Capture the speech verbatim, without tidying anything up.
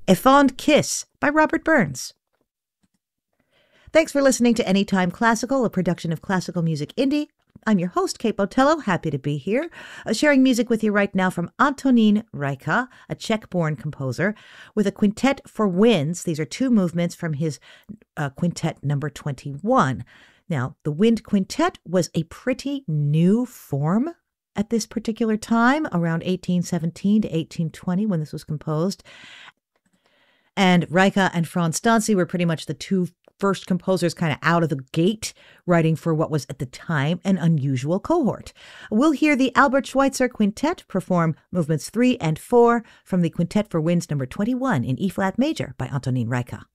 A Fond Kiss by Robert Burns. Thanks for listening to Anytime Classical, a production of Classical Music Indie. I'm your host, Kate Botello. Happy to be here, uh, sharing music with you right now from Antonín Rajka, a Czech-born composer, with a quintet for winds. These are two movements from his uh, quintet number twenty-one. Now, the wind quintet was a pretty new form at this particular time, around eighteen seventeen to eighteen twenty, when this was composed. And Rajka and Franz Dancy were pretty much the two first composers kind of out of the gate, writing for what was at the time an unusual cohort. We'll hear the Albert Schweitzer Quintet perform movements three and four from the Quintet for Winds number twenty-one in E-flat major by Antonín Rajka.